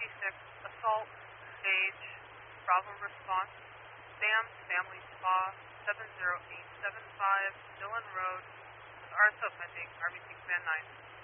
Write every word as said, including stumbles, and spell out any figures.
six, assault, stage, Bravo response, Sam's Family Spa, seven zero eight seven five, Dillon Road, with R S O pending, R B C Command nine.